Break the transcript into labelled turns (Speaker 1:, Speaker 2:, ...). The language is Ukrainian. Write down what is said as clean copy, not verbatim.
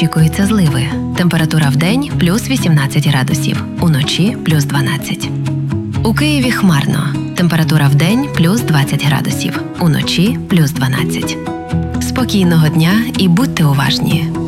Speaker 1: очікуються зливи. Температура вдень – плюс 18 градусів, уночі – плюс 12. У Києві хмарно. Температура вдень – плюс 20 градусів, уночі – плюс 12. Спокійного дня і будьте уважні.